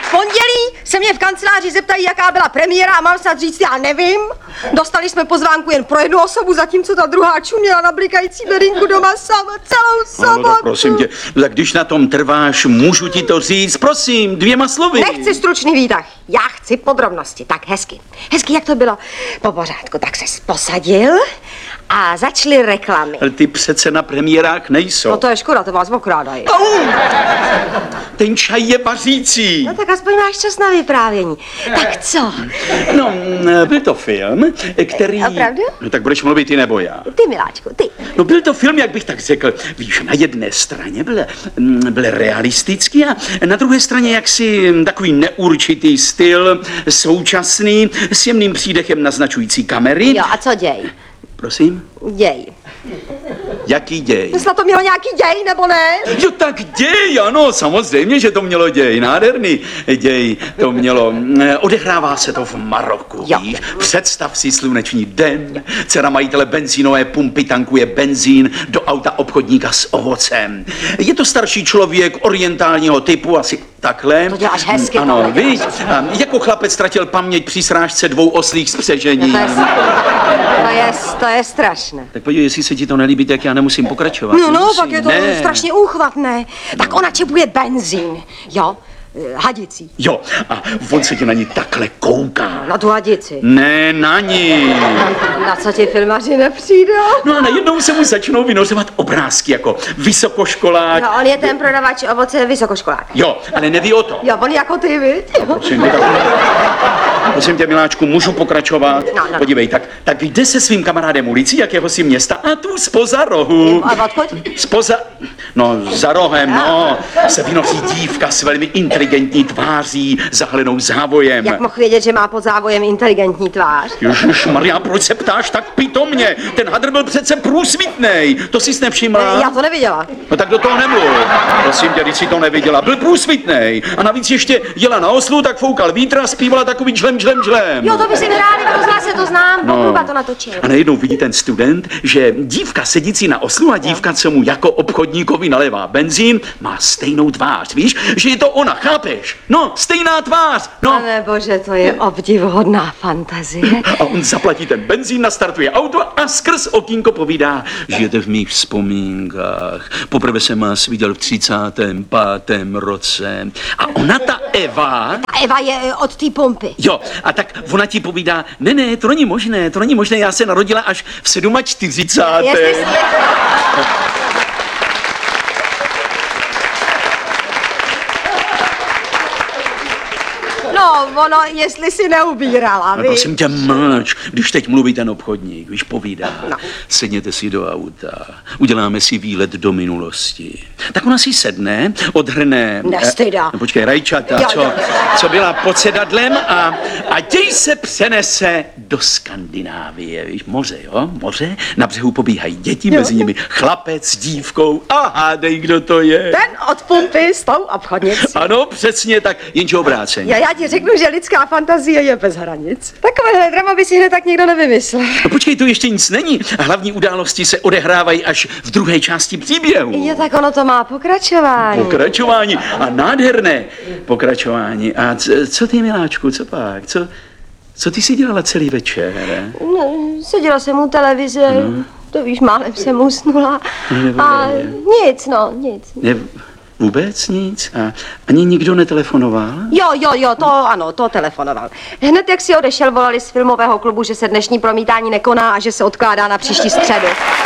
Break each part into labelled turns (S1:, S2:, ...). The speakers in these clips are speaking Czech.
S1: V pondělí se mě v kanceláři zeptají, jaká byla premiéra a mám snad říct, já nevím. Dostali jsme pozvánku jen pro jednu osobu, zatímco ta druhá čuměla na blikající bedínku doma sama celou sobotu.
S2: No, prosím tě, tak když na tom trváš, můžu ti to říct, prosím, 2 slovy.
S1: Nechci stručný výtah, já chci podrobnosti. Tak hezky, jak to bylo po pořádku, tak ses posadil a začaly reklamy.
S2: Ale ty přece na premiérách nejsou.
S1: No to je škoda, to vás okrádají.
S2: Ten čaj je vařící.
S1: No tak aspoň máš čas na vyprávění. Tak co?
S2: No, byl to film, který...
S1: Opravdu?
S2: No tak budeš mluvit ty nebo já?
S1: Ty, miláčku, ty.
S2: No byl to film, jak bych tak řekl, víš, na jedné straně byl realistický a na druhé straně jaksi takový neurčitý styl, současný, s jemným přídechem naznačující kamery.
S1: Jo, a co děj?
S2: Prosím?
S1: Děj.
S2: Jaký děj?
S1: Snad to mělo nějaký děj, nebo ne?
S2: Jo, tak děj, ano, samozřejmě, že to mělo děj, nádherný děj to mělo. Odehrává se to v Maroku,
S1: jo.
S2: Víš? Představ si slunečný den, dcera majitele benzínové pumpy tankuje benzín do auta obchodníka s ovocem. Je to starší člověk orientálního typu, asi takhle.
S1: To děláš hezky.
S2: Ano, víš, jako chlapec ztratil paměť při srážce 2 oslích spřežení.
S1: To je strašné.
S2: Tak podívej, jestli se ti to nelíbí, tak já nemusím pokračovat.
S1: No, pak je to strašně úchvatné. Tak ona čepuje benzín, jo? Hadicí.
S2: Jo, a on se ti na ní takhle kouká.
S1: Na tu hadici.
S2: Ne, na ní.
S1: Na co ti filmaři nepřijdou?
S2: No a najednou se mu začnou vynořovat obrázky jako vysokoškolák.
S1: No, on je ten prodavač ovoce vysokoškolák.
S2: Jo, ale neví o to.
S1: Jo, on jako ty, viď?
S2: Prosím tě, miláčku, můžu pokračovat?
S1: No.
S2: Podívej, tak jde se svým kamarádem ulicí, jakého si města, a tu spoza rohu.
S1: A odkud?
S2: Za rohem, se vynoří dívka s velmi inteligentní tváří, zahalenou závojem.
S1: Jak mohl vědět, že má pod závojem inteligentní tvář?
S2: Ježišmarja, proč se ptáš tak pitomně? Ten hadr byl přece průsvitnej, to jsi nevšimla?
S1: Já to neviděla.
S2: No tak do toho nemluv. Prosím tě, když jsi to neviděla, byl průsvitnej. A navíc ještě jela na oslu, tak foukal vítr a zpívala takový žlem.
S1: Jo, to by si hráli, v rozhlase to znám, Popluga to natočil.
S2: A najednou vidí ten student, že dívka sedící na oslu a dívka, co mu jako obchodníkovi nalévá benzín, má stejnou tvář, víš? Že je to ona, chápeš? No, stejná tvář, no.
S1: Pane bože, to je obdivuhodná fantazie.
S2: A on zaplatí ten benzín, nastartuje auto a skrz okýnko povídá: žijete v mých vzpomínkách. Poprvé jsem vás viděl v 35. roce. A ona, ta Eva...
S1: Ta Eva je od té pumpy.
S2: Jo, a tak ona ti povídá: ne, to není možné, já se narodila až v 47.
S1: No, ono, jestli si neubírala,
S2: No,
S1: víš?
S2: prosím tě, mlč, když teď mluví ten obchodník, víš, povídá.
S1: No.
S2: Sedněte si do auta, uděláme si výlet do minulosti. Tak ona si sedne, odhrne...
S1: Nestyda.
S2: Počkej, rajčata, co byla pod sedadlem a děj se přenese do Skandinávie, víš, moře, jo, moře, na břehu pobíhají děti, mezi nimi chlapec s dívkou a hádej, kdo to je.
S1: Ten od pumpy s tou obchodnicí.
S2: Ano, přesně tak, jenže obráceně.
S1: Já ti řeknu, že lidská fantazie je bez hranic. Takovéhle drama by si hned tak nikdo nevymyslel.
S2: No počkej, to ještě nic není. Hlavní události se odehrávají až v druhé části příběhu.
S1: Jo, tak ono to má pokračování.
S2: Pokračování a nádherné pokračování. A co ty, miláčku, co pak? Co ty si dělala celý večer?
S1: No, seděla jsem u televize, to víš, málem jsem usnula. A nic.
S2: Vůbec nic? A ani nikdo netelefonoval?
S1: Jo, to ano, to telefonoval. Hned jak si odešel, volali z filmového klubu, že se dnešní promítání nekoná a že se odkládá na příští středu.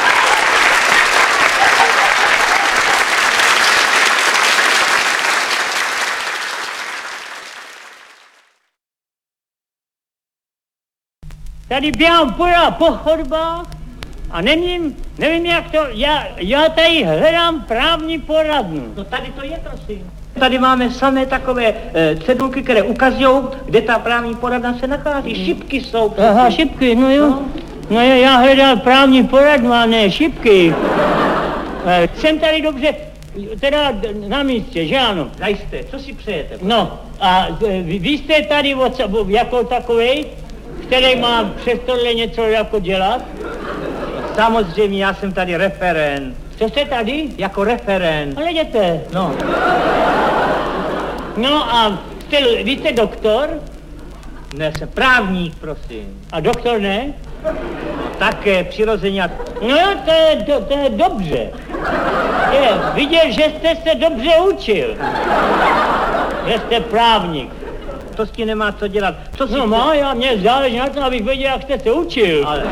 S3: Tady běhám po chodbách a nevím jak to, já tady hledám právní poradnu. No tady to je, prosím. Tady máme samé takové cedulky, které ukazují, kde ta právní poradna se nachází. Šipky jsou. Aha, šipky, no jo. No já hledal právní poradnu a ne šipky. Jsem tady dobře, teda na místě, že ano? Zajisté, co si přejete? No, a vy jste tady jako takovej, který má přes tohle něco jako dělat? Samozřejmě, já jsem tady referent. Co jste tady? Jako referent. Ale jděte, no. No a vy jste doktor?
S4: Ne, jsem právník, prosím.
S3: A doktor ne?
S4: Také přirozeně.
S3: No jo, to je dobře. Je vidět, že jste se dobře učil. Že jste právník.
S4: To s tím nemá co dělat. Co si
S3: No má, mě záleží na tom, abych věděl, jak jste se učil.
S4: Ale...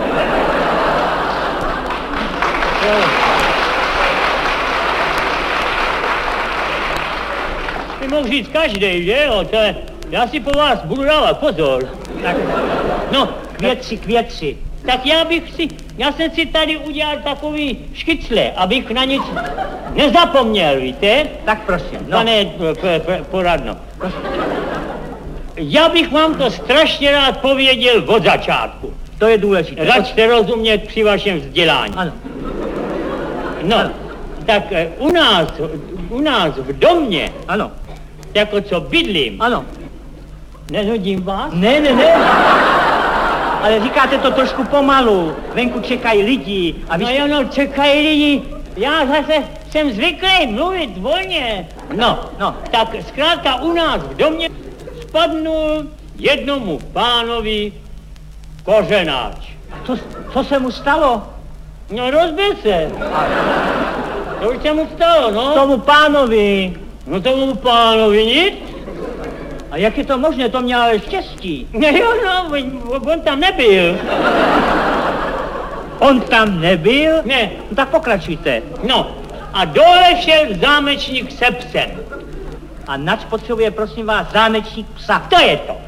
S3: By mohl říct každej, že jo? Já si po vás budu dávat pozor.
S4: Tak, no, k věci.
S3: Tak já jsem si tady udělal takový škycle, abych na nic nezapomněl, víte?
S4: Tak prosím, no.
S3: Pane poradno. Já bych vám to strašně rád pověděl od začátku.
S4: To je důležité.
S3: Račte rozumět při vašem vzdělání.
S4: Ano.
S3: No, tak u nás v domě,
S4: Ano.
S3: jako co bydlím,
S4: Ano.
S3: nenudím vás?
S4: Ne. Ale říkáte to trošku pomalu. Venku čekají lidi a vy...
S3: No jo, no, čekají lidi. Já zase jsem zvyklý mluvit volně. No, tak zkrátka u nás v domě spadnul jednomu pánovi kořenáč.
S4: Co se mu stalo?
S3: No, rozbil se. To už se mu stalo, no.
S4: Tomu pánovi.
S3: No tomu pánovi nic.
S4: A jak je to možné? To měl štěstí.
S3: Ne, jo, no, on tam nebyl.
S4: On tam nebyl?
S3: Ne.
S4: No, tak pokračujte.
S3: No, a dole šel zámečník se psem.
S4: A nač potřebuje, prosím vás, zámečník psa?
S3: To je to.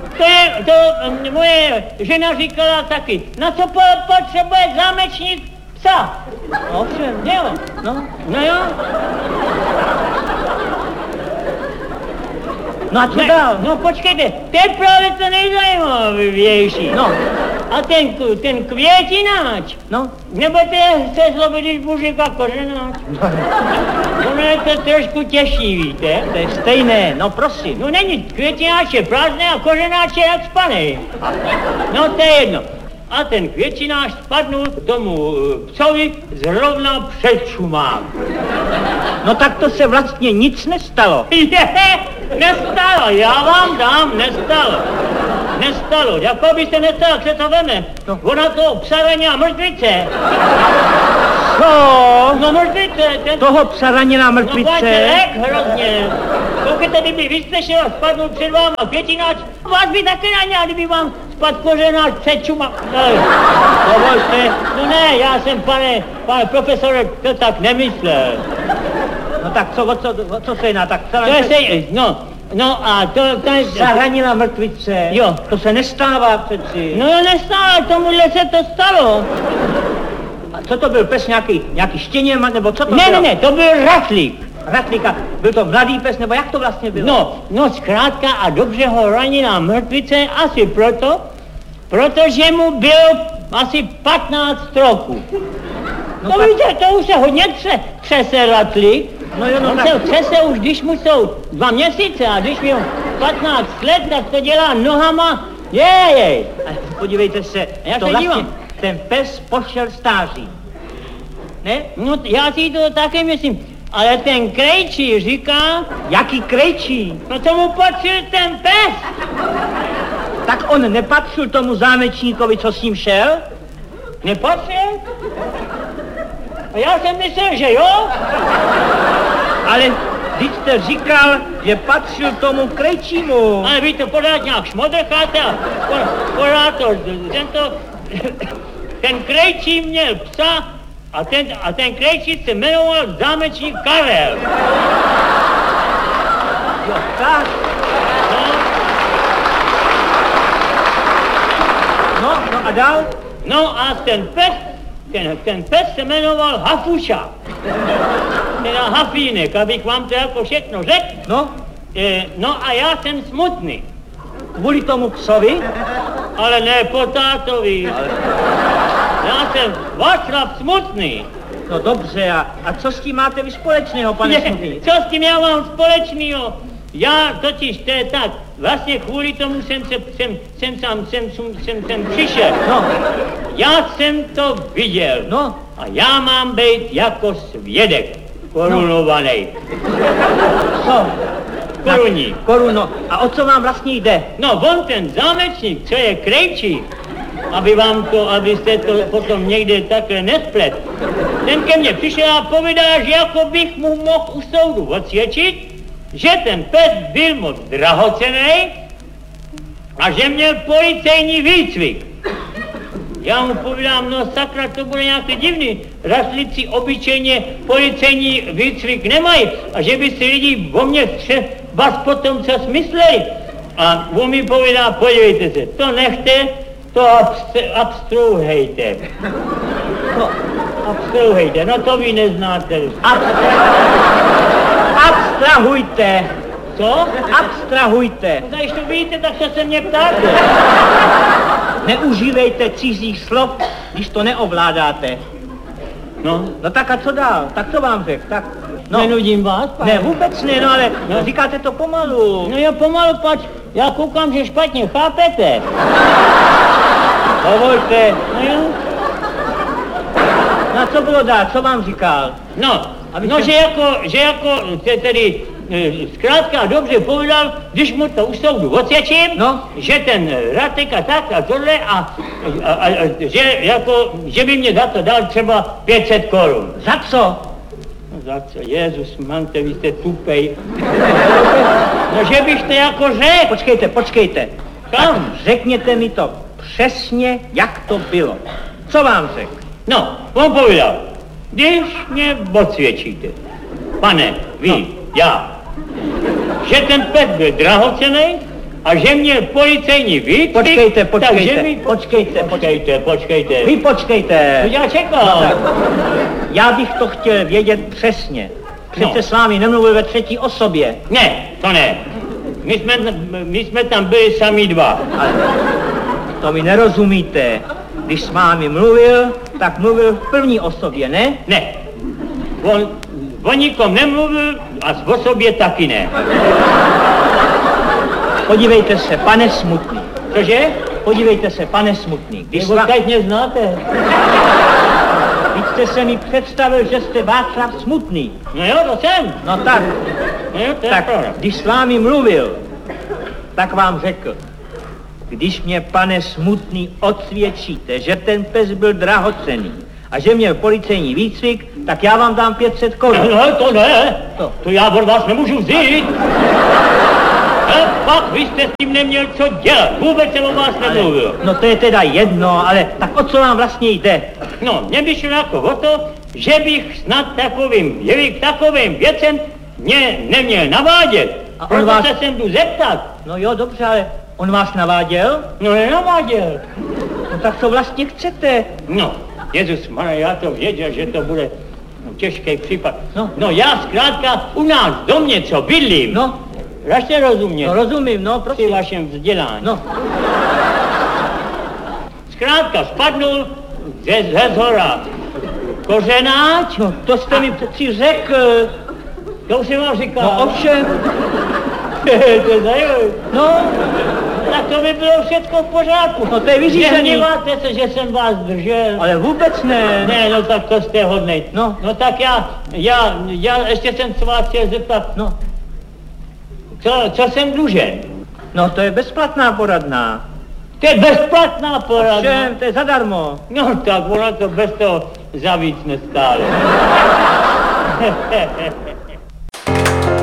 S3: Moje žena říkala taky, na co potřebuje zámečník psa?
S4: Ovšem.
S3: Jo. No jo.
S4: No a co dál?
S3: No počkejte, to je právě to nejzajímavější.
S4: No.
S3: A ten květináč,
S4: No.
S3: nebudete se zlobit, když budu říkat kořenáč. Ono je to trošku těžší, víte?
S4: To je stejné, no prosím.
S3: No není, květináč je prázdný a kořenáč je nadspaný. No to je jedno. A ten květináč spadnul tomu psovi zrovna před čumák.
S4: No tak to se vlastně nic nestalo.
S3: Nestalo, já vám dám, nestalo, jako by se nestalo, jak se to veme.
S4: No.
S3: Ona toho psa ranila mrtvice.
S4: Co?
S3: No mrtvice, ten...
S4: Toho psa ranila
S3: No
S4: mrtvice?
S3: lek hrozně. Koukejte, kdyby vystřešil a spadnul před váma květináč, vás by taky ranila, kdyby vám spadl kořenáč před čuma. Dovolte. No ne, já jsem, pane profesore, to tak nemyslel.
S4: No tak co se jedná? Tak
S3: To je se, no a to je...
S4: Zahranila mrtvice.
S3: Jo.
S4: To se nestává přeci.
S3: No nestalo, tomuhle se to stalo.
S4: A co to byl pes, nějaký štěněm, nebo co to bylo?
S3: Ne, to byl rachlík.
S4: Ratlíka. Byl to mladý pes, nebo jak to vlastně bylo?
S3: No zkrátka a dobře ho ranila mrtvice asi protože mu bylo asi 15 roků.
S4: No
S3: To
S4: tak-
S3: víte, to už se hodně třese ratlík.
S4: No jo, no
S3: On
S4: tak-
S3: se třese už, když mu jsou 2 měsíce a když mu 15 let, tak to dělá nohama. Jej.
S4: A podívejte se,
S3: Já
S4: to
S3: se
S4: vlastně
S3: dívám.
S4: ten pes pošel stáří. Ne?
S3: No já si to také myslím. Ale ten krejčí říká,
S4: Jaký krejčí?
S3: no tomu patřil ten pes.
S4: Tak on nepatřil tomu zámečníkovi, co s ním šel?
S3: Nepatřil? A já jsem myslel, že jo.
S4: Ale vždyť jste říkal, že patřil tomu krejčímu.
S3: Ale vy to pořád nějak šmodrcháte a pořád to, ten krejčí měl psa a ten krejčí se jmenoval zámečník Karel.
S4: Jo, tak. No a dál?
S3: No a ten pes se jmenoval Hafuša. Teda Hafínek, abych vám to jako všechno řekl.
S4: No,
S3: No a já jsem smutný.
S4: kvůli tomu psovi?
S3: Ale ne po tátovi. Já jsem Václav Smutný.
S4: No dobře, a co s tím máte vy společného, pane Smutný?
S3: Co s tím já mám společného? Já totiž, to je tak, vlastně kvůli tomu jsem přišel.
S4: No,
S3: Já jsem to viděl.
S4: no,
S3: A já mám být jako svědek korunovaný.
S4: co?
S3: Koruník.
S4: Koruno. A o co vám vlastně jde?
S3: No, on ten zámečník, co je krejčí, abyste to potom někde takhle nesplet. Ten ke mně přišel a povídá, že jako bych mu mohl u soudu odsvědčit, že ten pes byl moc drahocenný a že měl policejní výcvik. Já mu povídám, no sakra, to bude nějaký divný. Raslici obyčejně policejní výcvik nemají a že by si lidi o mě třeba potom co smysleli. A on mi povídá, podívejte se, to nechte, to abstruhejte. Abstruhejte, no to vy neznáte.
S4: Abstrahujte.
S3: Co?
S4: Abstrahujte.
S3: No, když to víte, tak se mě ptáte.
S4: Neužívejte cizích slov, když to neovládáte.
S3: No,
S4: No tak a co dál? Tak co vám řekl? Tak, no.
S3: nenudím vás, pane.
S4: Ne, vůbec ne, no ale
S3: No.
S4: říkáte to pomalu.
S3: No já pomalu, pač, já koukám, že špatně chápete.
S4: Hovolte.
S3: No jo.
S4: No a co bylo dál? Co vám říkal?
S3: No,
S4: Aby
S3: no
S4: se-
S3: že jako tedy zkrátka dobře povedal, když mu to u soudu odsvědčím,
S4: No.
S3: že ten Ratek a tak a tohle a že by mě za to dal třeba 500 korun.
S4: Za co?
S3: No za co? Jezus, mante, vy jste tupej. No že bych to jako řekl.
S4: Počkejte.
S3: Kam?
S4: Tak řekněte mi to přesně, jak to bylo. Co vám řekl?
S3: No, on povídal, když mě odsvědčíte, pane, vy, já, že ten pes byl drahocenný a že měl policejní výcvik,
S4: Počkejte.
S3: takže mi... Počkejte.
S4: Vy počkejte.
S3: Já čekal.
S4: Já bych to chtěl vědět přesně. Přece
S3: No.
S4: s vámi nemluvil ve třetí osobě.
S3: Ne, to ne. My jsme tam byli sami dva.
S4: To mi nerozumíte. Když s vámi mluvil, tak mluvil v první osobě, ne?
S3: Ne. On o nikom nemluvil a o sobě taky ne.
S4: Podívejte se, pane Smutný.
S3: Cože?
S4: Podívejte se, pane Smutný. Když
S3: Vy odkud mě znáte?
S4: Vy jste se mi představil, že jste Václav Smutný.
S3: No jo, to jsem.
S4: No tak,
S3: No jo, to je
S4: tak
S3: pravda.
S4: když s vámi mluvil, tak vám řekl, když mě, pane Smutný, odsvědčíte, že ten pes byl drahocenný a že měl policejní výcvik, tak já vám dám 500 korun.
S3: No, to ne.
S4: To.
S3: To já od vás nemůžu vzít. Pak vy jste s tím neměl co dělat. Vůbec jsem o vás nemluvil.
S4: No to je teda jedno, ale tak o co vám vlastně jde?
S3: No, mě by šlo jako o to, že bych snad takovým věcem mě neměl navádět.
S4: A on
S3: Proto
S4: vás-
S3: se sem jdu zeptat.
S4: No jo, dobře, ale on vás naváděl?
S3: No, nenaváděl.
S4: No tak co vlastně chcete?
S3: No, Jezus, já to věděl, že to bude těžký případ.
S4: No.
S3: No, já zkrátka u nás v domě, co bydlím,
S4: No,
S3: rašte rozumět,
S4: no rozumím, no
S3: při
S4: prosím.
S3: vašem vzdělání.
S4: No,
S3: Zkrátka spadnul ze zhora kořenáč,
S4: no to jste mi přeci řekl.
S3: to už jsem vám říkal.
S4: No ovšem,
S3: To je zajímavé.
S4: no,
S3: Tak to by bylo všechno v pořádku.
S4: no to je vyřízený.
S3: Nehněváte se, že jsem vás držel.
S4: Ale vůbec ne.
S3: Ne, no tak to jste hodnej.
S4: No.
S3: No tak já ještě jsem se vás chtěl zeptat,
S4: No,
S3: co jsem dlužen?
S4: no to je bezplatná poradná.
S3: To je bezplatná poradna.
S4: Ovšem, to je zadarmo.
S3: No tak ono to bez toho za víc nestálo.